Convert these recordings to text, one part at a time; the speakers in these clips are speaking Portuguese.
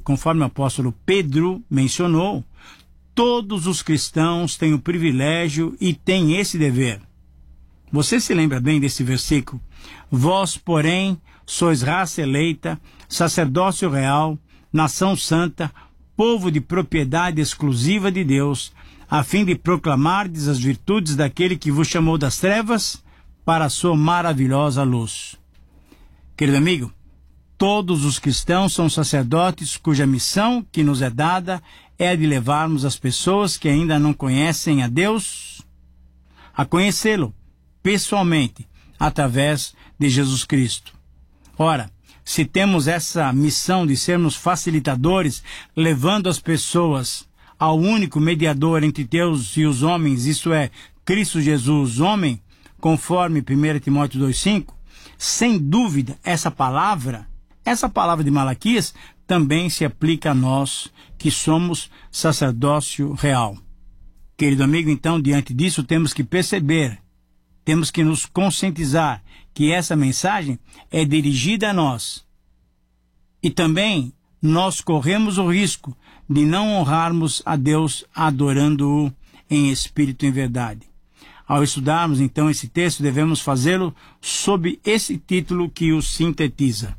conforme o apóstolo Pedro mencionou, todos os cristãos têm o privilégio e têm esse dever. Você se lembra bem desse versículo? Vós, porém, sois raça eleita, sacerdócio real, nação santa, povo de propriedade exclusiva de Deus, a fim de proclamardes as virtudes daquele que vos chamou das trevas para a sua maravilhosa luz. Querido amigo, todos os cristãos são sacerdotes cuja missão que nos é dada é a de levarmos as pessoas que ainda não conhecem a Deus a conhecê-lo pessoalmente, através de Jesus Cristo. Ora, se temos essa missão de sermos facilitadores, levando as pessoas ao único mediador entre Deus e os homens, isso é, Cristo Jesus, homem, conforme 1 Timóteo 2,5, sem dúvida, essa palavra de Malaquias também se aplica a nós, que somos sacerdócio real. Querido amigo, então, diante disso, temos que perceber, temos que nos conscientizar que essa mensagem é dirigida a nós. E também nós corremos o risco de não honrarmos a Deus adorando-o em espírito e em verdade. Ao estudarmos, então, esse texto, devemos fazê-lo sob esse título que o sintetiza: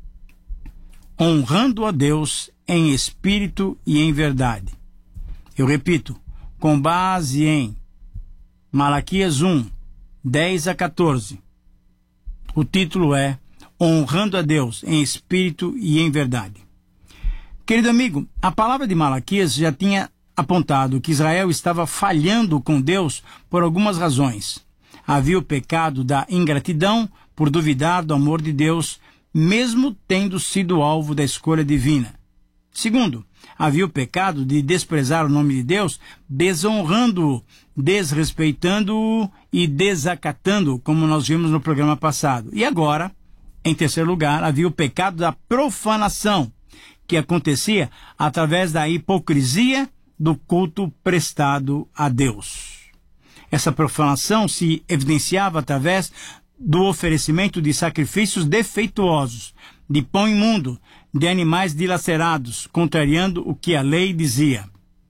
honrando a Deus em espírito e em verdade. Eu repito, com base em Malaquias 1, 10 a 14. O título é honrando a Deus em espírito e em verdade. Querido amigo, a palavra de Malaquias já tinha apontado que Israel estava falhando com Deus por algumas razões. Havia o pecado da ingratidão por duvidar do amor de Deus, mesmo tendo sido alvo da escolha divina. Segundo, havia o pecado de desprezar o nome de Deus, desonrando-o, desrespeitando-o e desacatando-o, como nós vimos no programa passado. E agora, em terceiro lugar, havia o pecado da profanação, que acontecia através da hipocrisia do culto prestado a Deus. Essa profanação se evidenciava através do oferecimento de sacrifícios defeituosos, de pão imundo, de animais dilacerados, contrariando o que a lei dizia.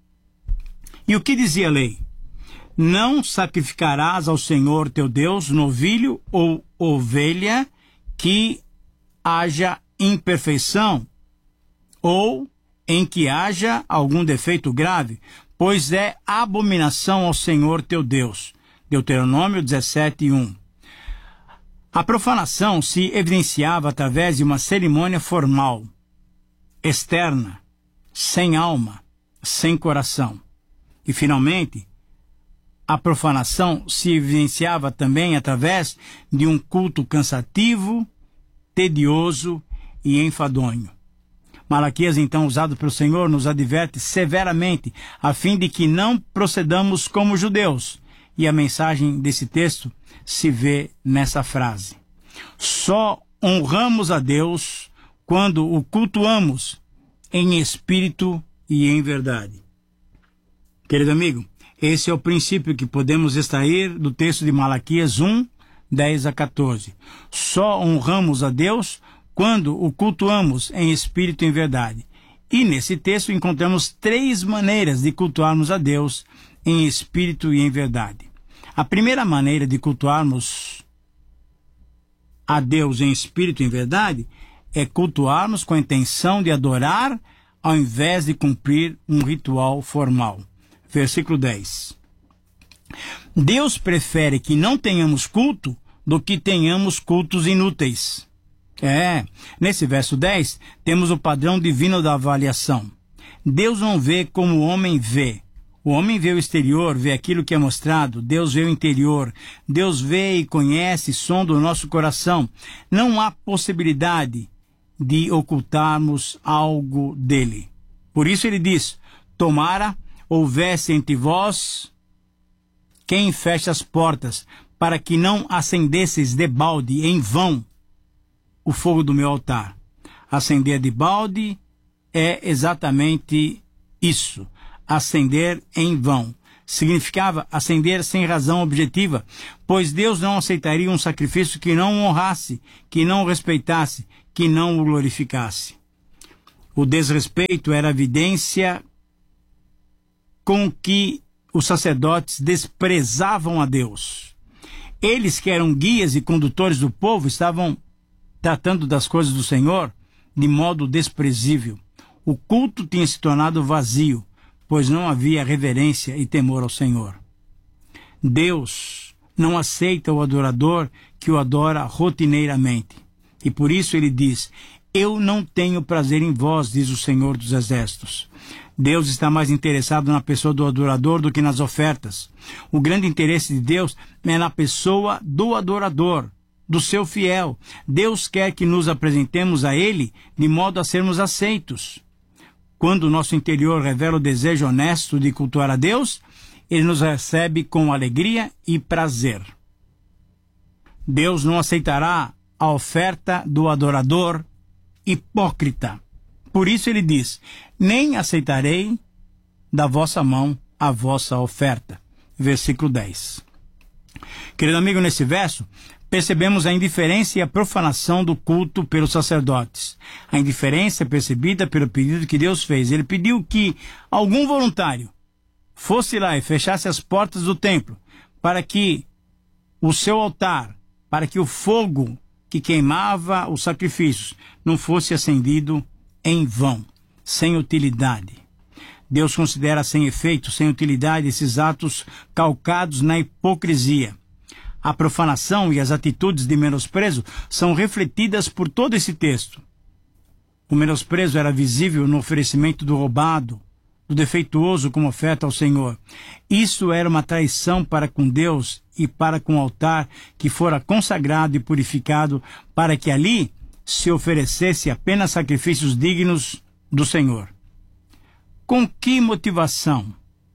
E o que dizia a lei? Não sacrificarás ao Senhor teu Deus novilho ou ovelha que haja imperfeição ou em que haja algum defeito grave, pois é abominação ao Senhor teu Deus. Deuteronômio 17:1. A profanação se evidenciava através de uma cerimônia formal, externa, sem alma, sem coração. E, finalmente, a profanação se evidenciava também através de um culto cansativo, tedioso e enfadonho. Malaquias, então, usado pelo Senhor, nos adverte severamente, a fim de que não procedamos como judeus. E a mensagem desse texto se vê nessa frase: só honramos a Deus quando o cultuamos em espírito e em verdade. Querido amigo, esse é o princípio que podemos extrair do texto de Malaquias 1, 10 a 14. Só honramos a Deus quando o cultuamos em espírito e em verdade. E nesse texto encontramos 3 maneiras de cultuarmos a Deus em espírito e em verdade. A primeira maneira de cultuarmos a Deus em espírito e em verdade é cultuarmos com a intenção de adorar ao invés de cumprir um ritual formal. Versículo 10. Deus prefere que não tenhamos culto do que tenhamos cultos inúteis. Nesse verso 10, temos o padrão divino da avaliação. Deus não vê como o homem vê. O homem vê o exterior, vê aquilo que é mostrado. Deus vê o interior. Deus vê e conhece, sonda o nosso coração. Não há possibilidade de ocultarmos algo dele. Por isso ele diz: tomara houvesse entre vós quem feche as portas, para que não acendesseis debalde em vão o fogo do meu altar. Acender de balde é exatamente isso, acender em vão. Significava acender sem razão objetiva, pois Deus não aceitaria um sacrifício que não o honrasse, que não o respeitasse, que não o glorificasse. O desrespeito era a evidência com que os sacerdotes desprezavam a Deus. Eles, que eram guias e condutores do povo, estavam tratando das coisas do Senhor de modo desprezível. O culto tinha se tornado vazio, pois não havia reverência e temor ao Senhor. Deus não aceita o adorador que o adora rotineiramente. E por isso ele diz: eu não tenho prazer em vós, diz o Senhor dos Exércitos. Deus está mais interessado na pessoa do adorador do que nas ofertas. O grande interesse de Deus é na pessoa do adorador, do seu fiel. Deus quer que nos apresentemos a Ele de modo a sermos aceitos. Quando o nosso interior revela o desejo honesto de cultuar a Deus, Ele nos recebe com alegria e prazer. Deus não aceitará a oferta do adorador hipócrita. Por isso ele diz: nem aceitarei da vossa mão a vossa oferta. Versículo 10. Querido amigo, nesse verso, percebemos a indiferença e a profanação do culto pelos sacerdotes. A indiferença é percebida pelo pedido que Deus fez. Ele pediu que algum voluntário fosse lá e fechasse as portas do templo para que o seu altar, para que o fogo que queimava os sacrifícios não fosse acendido em vão, sem utilidade. Deus considera sem efeito, sem utilidade, esses atos calcados na hipocrisia. A profanação e as atitudes de menosprezo são refletidas por todo esse texto. O menosprezo era visível no oferecimento do roubado, do defeituoso como oferta ao Senhor. Isso era uma traição para com Deus e para com o altar que fora consagrado e purificado, para que ali se oferecesse apenas sacrifícios dignos do Senhor. Com que motivação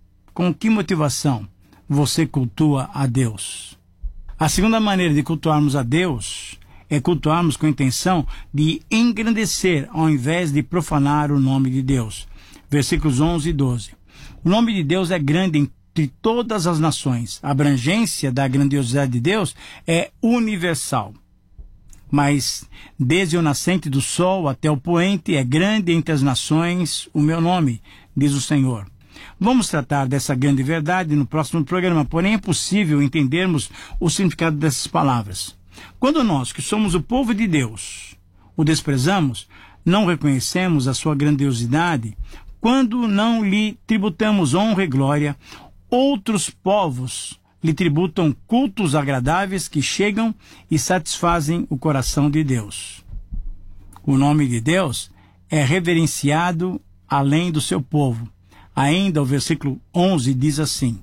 você cultua a Deus? A segunda maneira de cultuarmos a Deus é cultuarmos com a intenção de engrandecer ao invés de profanar o nome de Deus. Versículos 11 e 12. O nome de Deus é grande entre todas as nações. A abrangência da grandiosidade de Deus é universal. Mas desde o nascente do sol até o poente é grande entre as nações o meu nome, diz o Senhor. Vamos tratar dessa grande verdade no próximo programa, porém é possível entendermos o significado dessas palavras. Quando nós, que somos o povo de Deus, o desprezamos, não reconhecemos a sua grandiosidade, quando não lhe tributamos honra e glória, outros povos lhe tributam cultos agradáveis que chegam e satisfazem o coração de Deus. O nome de Deus é reverenciado além do seu povo. Ainda o versículo 11 diz assim: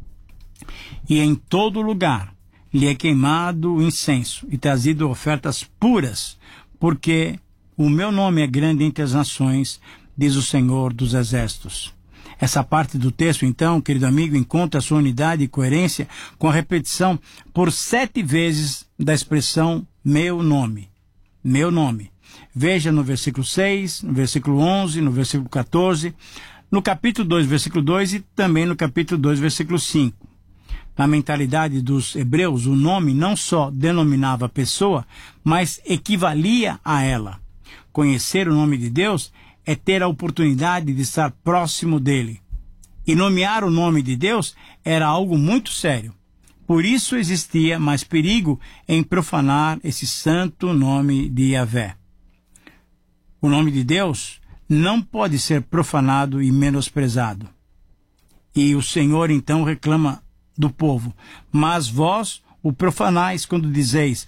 e em todo lugar lhe é queimado incenso e trazido ofertas puras, porque o meu nome é grande entre as nações, diz o Senhor dos Exércitos. Essa parte do texto, então, querido amigo, encontra sua unidade e coerência com a repetição por 7 vezes da expressão meu nome. Meu nome. Veja no versículo 6, no versículo 11, no versículo 14, no capítulo 2, versículo 2 e também no capítulo 2, versículo 5. Na mentalidade dos hebreus, o nome não só denominava a pessoa, mas equivalia a ela. Conhecer o nome de Deus é ter a oportunidade de estar próximo dele. E nomear o nome de Deus era algo muito sério. Por isso existia mais perigo em profanar esse santo nome de Yahvé. O nome de Deus não pode ser profanado e menosprezado. E o Senhor então reclama do povo: mas vós o profanais quando dizeis: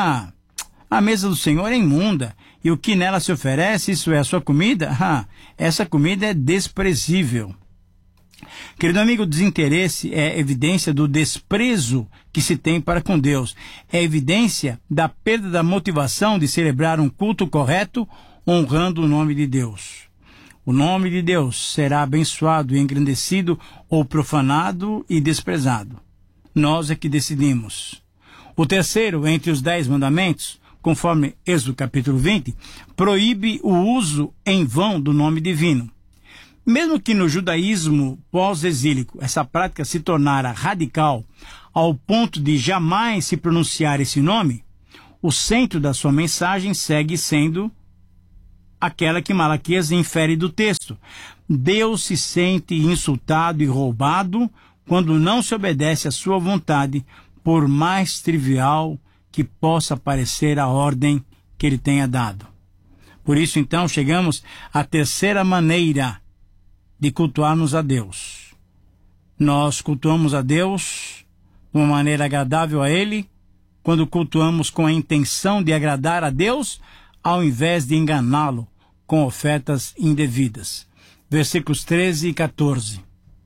a mesa do Senhor é imunda, e o que nela se oferece, isso é a sua comida? Essa comida é desprezível. Querido amigo, o desinteresse é evidência do desprezo que se tem para com Deus. É evidência da perda da motivação de celebrar um culto correto, honrando o nome de Deus. O nome de Deus será abençoado e engrandecido ou profanado e desprezado. Nós é que decidimos. O terceiro entre os 10 mandamentos, conforme Êxodo capítulo 20, proíbe o uso em vão do nome divino. Mesmo que no judaísmo pós-exílico essa prática se tornara radical ao ponto de jamais se pronunciar esse nome, o centro da sua mensagem segue sendo aquela que Malaquias infere do texto. Deus se sente insultado e roubado quando não se obedece à sua vontade, por mais trivial que possa parecer a ordem que ele tenha dado. Por isso, então, chegamos à terceira maneira de cultuarmos a Deus. Nós cultuamos a Deus de uma maneira agradável a Ele, quando cultuamos com a intenção de agradar a Deus, ao invés de enganá-lo com ofertas indevidas. Versículos 13 e 14.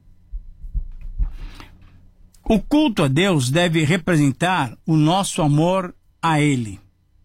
O culto a Deus deve representar o nosso amor a Ele.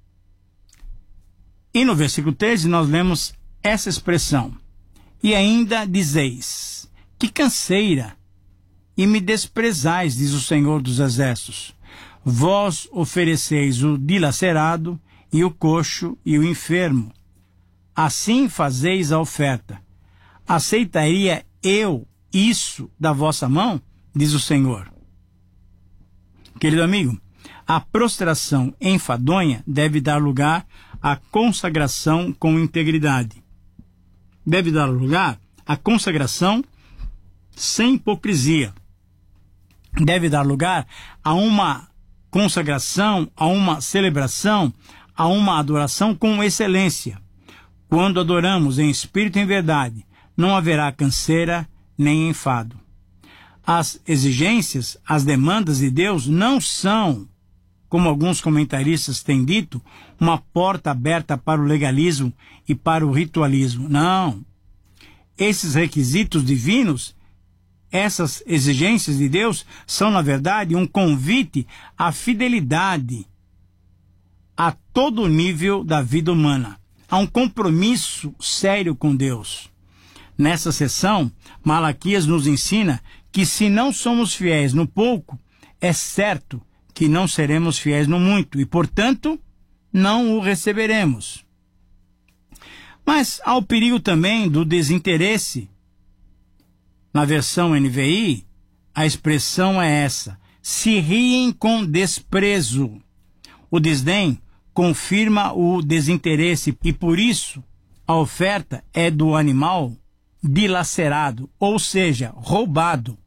E no versículo 13 nós lemos essa expressão: e ainda dizeis, que canseira, e me desprezais, diz o Senhor dos Exércitos. Vós ofereceis o dilacerado, e o coxo, e o enfermo. Assim fazeis a oferta. Aceitaria eu isso da vossa mão? Diz o Senhor. Querido amigo, a prostração enfadonha deve dar lugar à consagração com integridade. Deve dar lugar à consagração sem hipocrisia. Deve dar lugar a uma consagração, a uma celebração, a uma adoração com excelência. Quando adoramos em espírito e em verdade, não haverá canseira nem enfado. As exigências, as demandas de Deus não são, como alguns comentaristas têm dito, uma porta aberta para o legalismo e para o ritualismo. Não. Esses requisitos divinos, essas exigências de Deus, são, na verdade, um convite à fidelidade a todo o nível da vida humana, a um compromisso sério com Deus. Nessa sessão, Malaquias nos ensina que se não somos fiéis no pouco, é certo que não seremos fiéis no muito e, portanto, não o receberemos. Mas há o perigo também do desinteresse. Na versão NVI, a expressão é essa: se riem com desprezo. O desdém confirma o desinteresse e, por isso, a oferta é do animal dilacerado, ou seja, roubado.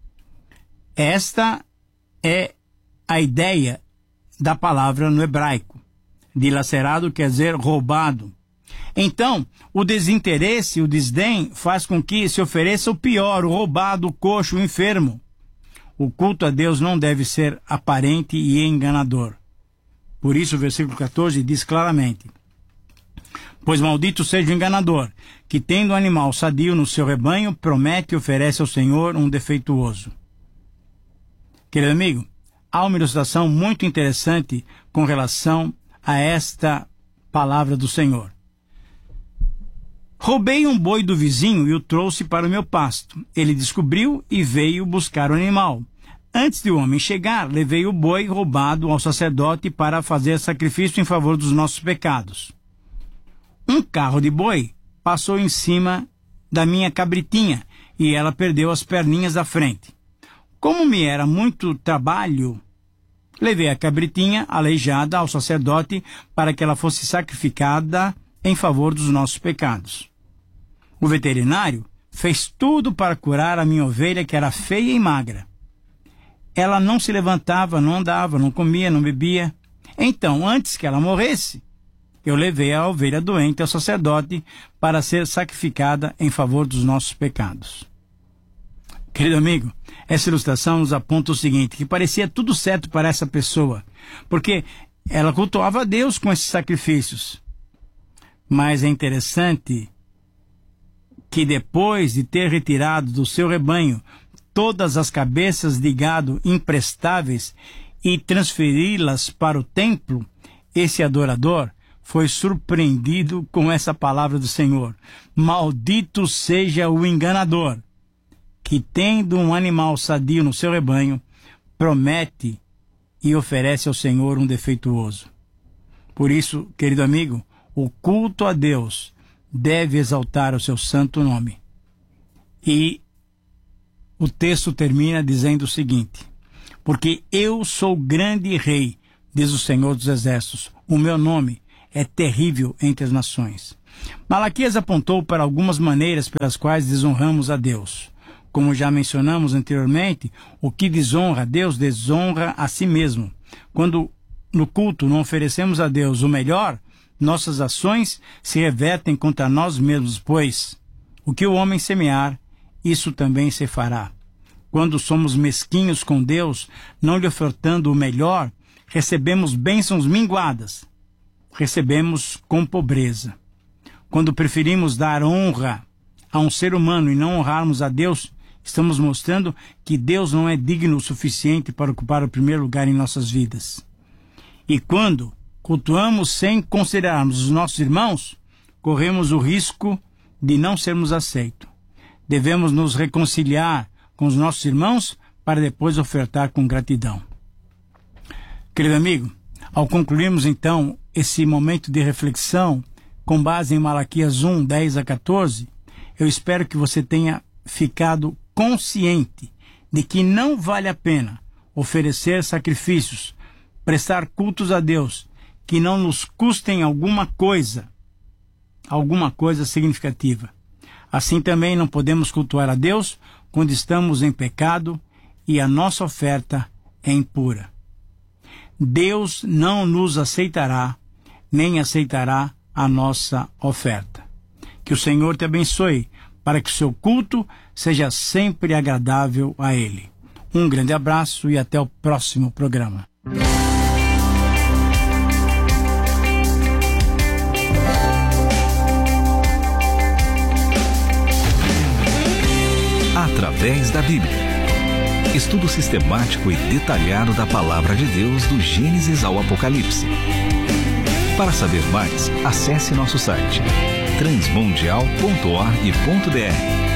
Esta é a ideia da palavra no hebraico. Dilacerado quer dizer roubado. Então, o desinteresse, o desdém, faz com que se ofereça o pior, o roubado, o coxo, o enfermo. O culto a Deus não deve ser aparente e enganador. Por isso o versículo 14 diz claramente: pois maldito seja o enganador, que tendo um animal sadio no seu rebanho, promete e oferece ao Senhor um defeituoso. Querido amigo, há uma ilustração muito interessante com relação a esta palavra do Senhor. Roubei um boi do vizinho e o trouxe para o meu pasto. Ele descobriu e veio buscar o animal. Antes de o homem chegar, levei o boi roubado ao sacerdote para fazer sacrifício em favor dos nossos pecados. Um carro de boi passou em cima da minha cabritinha e ela perdeu as perninhas da frente. Como me era muito trabalho, levei a cabritinha aleijada ao sacerdote para que ela fosse sacrificada em favor dos nossos pecados. O veterinário fez tudo para curar a minha ovelha, que era feia e magra. Ela não se levantava, não andava, não comia, não bebia. Então, antes que ela morresse, eu levei a ovelha doente ao sacerdote para ser sacrificada em favor dos nossos pecados. Querido amigo, essa ilustração nos aponta o seguinte, que parecia tudo certo para essa pessoa, porque ela cultuava a Deus com esses sacrifícios. Mas é interessante que depois de ter retirado do seu rebanho todas as cabeças de gado imprestáveis e transferi-las para o templo, esse adorador foi surpreendido com essa palavra do Senhor: maldito seja o enganador, que tendo um animal sadio no seu rebanho, promete e oferece ao Senhor um defeituoso. Por isso, querido amigo, o culto a Deus deve exaltar o seu santo nome. E o texto termina dizendo o seguinte: porque eu sou grande rei, diz o Senhor dos Exércitos, o meu nome é terrível entre as nações. Malaquias apontou para algumas maneiras pelas quais desonramos a Deus. Como já mencionamos anteriormente, o que desonra a Deus desonra a si mesmo. Quando no culto não oferecemos a Deus o melhor, nossas ações se revertem contra nós mesmos, pois o que o homem semear, isso também se fará. Quando somos mesquinhos com Deus, não lhe ofertando o melhor, recebemos bênçãos minguadas. Recebemos com pobreza. Quando preferimos dar honra a um ser humano e não honrarmos a Deus, estamos mostrando que Deus não é digno o suficiente para ocupar o primeiro lugar em nossas vidas. E quando cultuamos sem considerarmos os nossos irmãos, corremos o risco de não sermos aceitos. Devemos nos reconciliar com os nossos irmãos para depois ofertar com gratidão. Querido amigo, ao concluirmos então esse momento de reflexão com base em Malaquias 1, 10 a 14, eu espero que você tenha ficado consciente de que não vale a pena oferecer sacrifícios, prestar cultos a Deus, que não nos custem alguma coisa significativa. Assim também não podemos cultuar a Deus quando estamos em pecado e a nossa oferta é impura. Deus não nos aceitará, nem aceitará a nossa oferta. Que o Senhor te abençoe, para que o seu culto seja sempre agradável a Ele. Um grande abraço e até o próximo programa. Através da Bíblia. Estudo sistemático e detalhado da Palavra de Deus do Gênesis ao Apocalipse. Para saber mais, acesse nosso site transmundial.org.br.